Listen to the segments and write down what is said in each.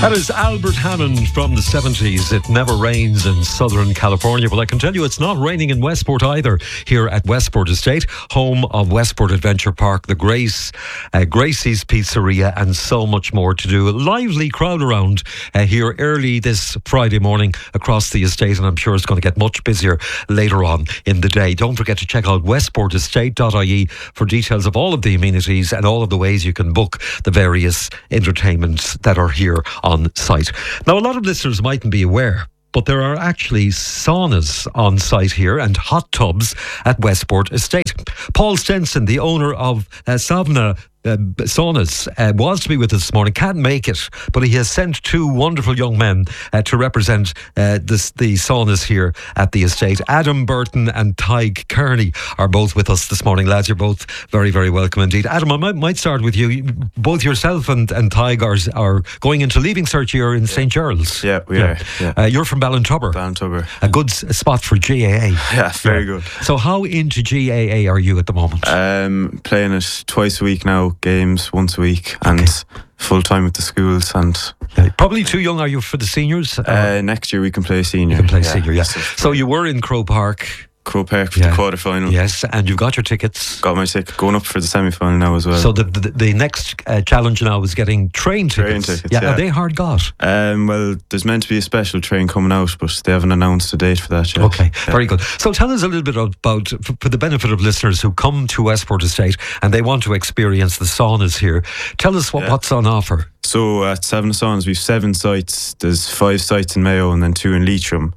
That is Albert Hammond from the 70s. It never rains in Southern California, but I can tell you it's not raining in Westport either, here at Westport Estate, home of Westport Adventure Park, the Gracie's Pizzeria, and so much more to do. A lively crowd around here early this Friday morning across the estate, and I'm sure it's going to get much busier later on in the day. Don't forget to check out westportestate.ie for details of all of the amenities and all of the ways you can book the various entertainments that are here on site. Now, a lot of listeners mightn't be aware, but there are actually saunas on site here and hot tubs at Westport Estate. Paul Stenson, the owner of Savna Saunas, was to be with us this morning, can't make it, but he has sent two wonderful young men to represent the saunas here at the estate. Adam Burton and Tig Kearney are both with us this morning. Lads, you're both very, very welcome indeed. Adam, I might start with you. Both yourself and Tig are going into Leaving Cert year in St. Gerald's. Yeah, we are. Yeah. You're from Ballintubber. Ballintubber. A good spot for GAA. Yeah, very good. So how into GAA are you at the moment? Playing it twice a week now, games once a week, and full time with the schools. And probably too young, are you, for the seniors? Next year we can play senior. You can play senior, yeah. So you were in Croke Park for the quarter-final. Yes, and you've got your tickets. Got my ticket, going up for the semi-final now as well. So the next challenge now is getting train tickets. Yeah, are they hard got? Well, there's meant to be a special train coming out, but they haven't announced a date for that yet. Okay, very good. So tell us a little bit about, for the benefit of listeners who come to Westport Estate and they want to experience the saunas here, tell us what's on offer. So at Savna Saunas, we've 7 sites. There's 5 sites in Mayo and then 2 in Leitrim.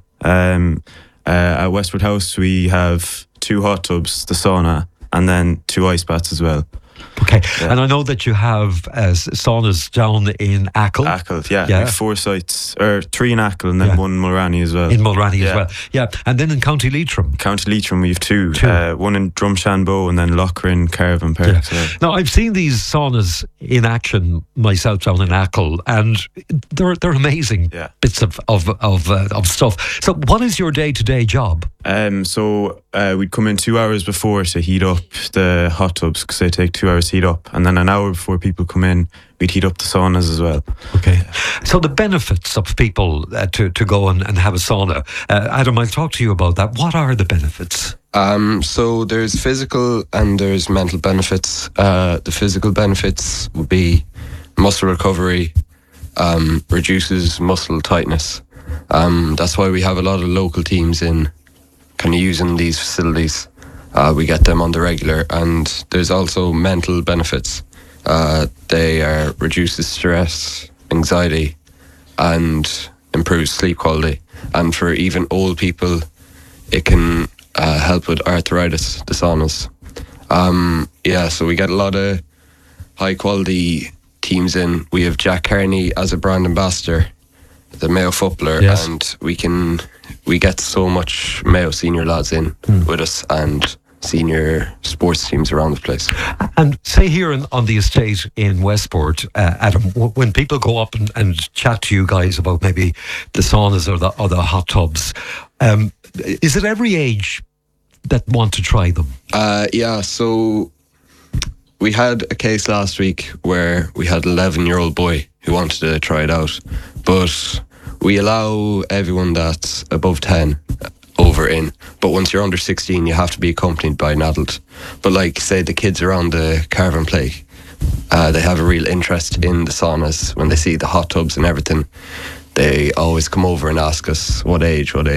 At Westwood House, we have 2 hot tubs, the sauna, and then 2 ice baths as well. Okay, and I know that you have saunas down in Achill. Achill, yeah. We have 4 sites, or 3 in Achill and then 1 in Mulranny as well. In Mulranny as well, yeah. And then in County Leitrim. County Leitrim, we have 2. 1 in Drumshanbo and then Lochran, Caravan Park. Yeah. So. Now, I've seen these saunas in action myself down in Achill, and they're amazing bits of stuff. So what is your day-to-day job? So we'd come in 2 hours before to heat up the hot tubs, because they take 2 hours to heat up, and then an hour before people come in, we'd heat up the saunas as well. Okay. So the benefits of people to go and have a sauna. Adam, I'll talk to you about that. What are the benefits? So there's physical and there's mental benefits. The physical benefits would be muscle recovery, reduces muscle tightness. That's why we have a lot of local teams in kind of using these facilities. We get them on the regular, and there's also mental benefits. They reduces stress, anxiety, and improves sleep quality. And for even old people, it can help with arthritis, the saunas. So we get a lot of high quality teams in. We have Jack Kearney as a brand ambassador, the Mayo footballer, and we get so much Mayo senior lads in with us, and senior sports teams around the place. And say here on the estate in Westport, Adam, when people go up and chat to you guys about maybe the saunas or the hot tubs, is it every age that want to try them? So we had a case last week where we had an 11-year-old boy who wanted to try it out, but we allow everyone that's above 10 over in, but once you're under 16 you have to be accompanied by an adult. But like, say the kids around the Caravan Play, they have a real interest in the saunas. When they see the hot tubs and everything, they always come over and ask us what age. What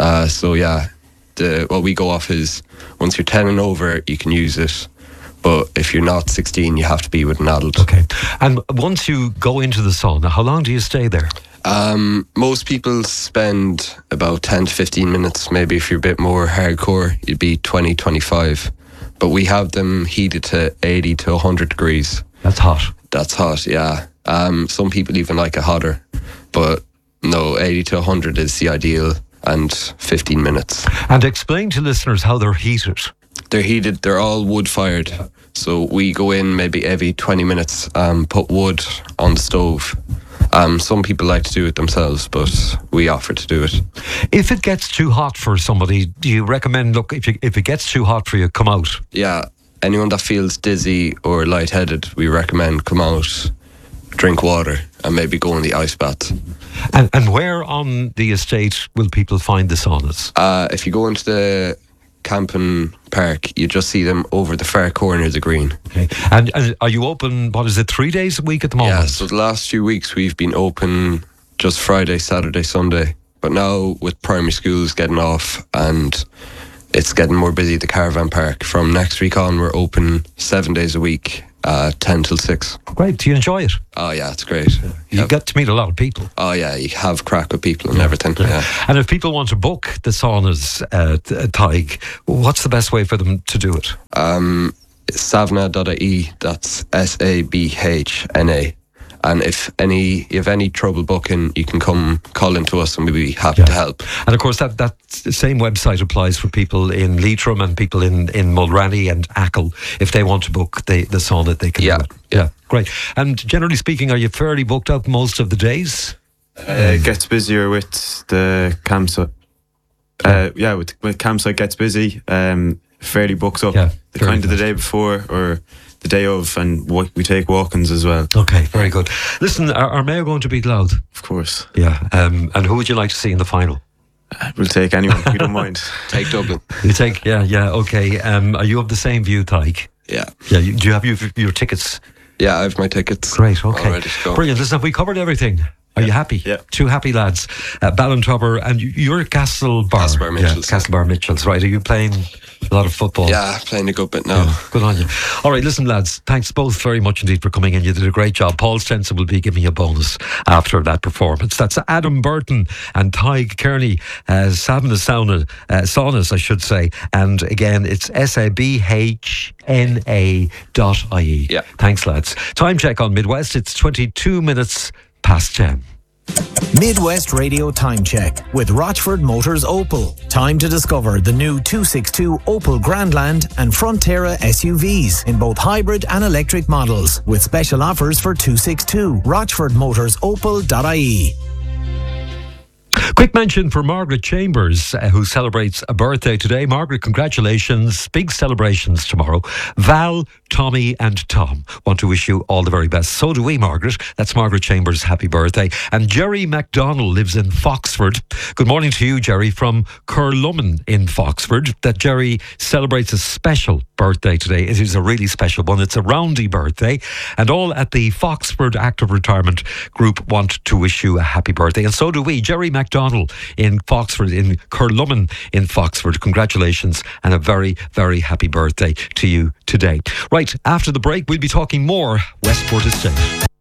we go off is once you're 10 and over you can use it, but if you're not 16 you have to be with an adult. Okay. And once you go into the sauna, how long do you stay there? Most people spend about 10 to 15 minutes. Maybe if you're a bit more hardcore, you'd be 20, 25. But we have them heated to 80 to 100 degrees. That's hot. That's hot, yeah. Some people even like it hotter. But no, 80 to 100 is the ideal, and 15 minutes. And explain to listeners how they're heated. They're heated, they're all wood-fired. So we go in maybe every 20 minutes, put wood on the stove. Some people like to do it themselves, but we offer to do it. If it gets too hot for somebody, do you recommend, if it gets too hot for you, come out? Yeah, anyone that feels dizzy or lightheaded, we recommend come out, drink water. and maybe go in the ice bath. And where on the estate will people find the saunas? If you go into the camping park, you just see them over the far corner of the green. Okay. And are you open, 3 days a week at the moment? Yeah, so the last few weeks we've been open just Friday, Saturday, Sunday. But now with primary schools getting off and it's getting more busy at the caravan park, from next week on we're open 7 days a week, 10 till 6. Great. Do you enjoy it? Oh yeah, it's great. You get to meet a lot of people. Oh yeah, you have crack with people and everything. Yeah. And if people want to book the saunas, Tig, what's the best way for them to do it? Savna.ie, that's SABHNA. And if you have any trouble booking, you can come call into us and we'll be happy to help. And of course, that same website applies for people in Leitrim and people in Mulranny and Achill. If they want to book the sauna, they can do it. Yeah, great. And generally speaking, are you fairly booked up most of the days? It gets busier with the campsite. With campsite gets busy. Fairly booked up. Yeah, the kind of the day before or the day of, and we take walk-ins as well. Okay, very good. Listen, are Mayo going to beat Louth? Of course. Yeah. And who would you like to see in the final? We'll take anyone. We don't mind. Take Dublin. You take, yeah, okay. Are you of the same view, Tig? Yeah. Yeah. Do you have your tickets? Yeah, I have my tickets. Great. Okay. All ready to go. Brilliant. Listen, have we covered everything? Are you happy? Yeah. Two happy lads. Ballintubber, and you're at Castlebar. Castlebar Mitchells. Yeah, Castlebar Mitchells, right? Are you playing a lot of football? Yeah, playing a good bit now. Yeah, good on you. All right, listen, lads, thanks both very much indeed for coming in. You did a great job. Paul Stenson will be giving you a bonus after that performance. That's Adam Burton and Tig Kearney, Savna Saunas, I should say. And again, it's SABHNA.ie. Yeah. Thanks, lads. Time check on Midwest. It's 22 minutes past 10. Midwest Radio Time Check with Rochford Motors Opel. Time to discover the new 262 Opel Grandland and Frontera SUVs in both hybrid and electric models with special offers for 262. RochfordMotorsOpel.ie. Quick mention for Margaret Chambers, who celebrates a birthday today. Margaret, congratulations. Big celebrations tomorrow. Val, Tommy and Tom want to wish you all the very best. So do we, Margaret. That's Margaret Chambers' happy birthday. And Jerry MacDonald lives in Foxford. Good morning to you, Jerry, from Curlumman in Foxford. That Jerry celebrates a special birthday today. It is a really special one. It's a roundy birthday. And all at the Foxford Active Retirement Group want to wish you a happy birthday. And so do we. Jerry MacDonald in Foxford, in Curlumman in Foxford. Congratulations and a very, very happy birthday to you today. Right, after the break, we'll be talking more Westport Estate.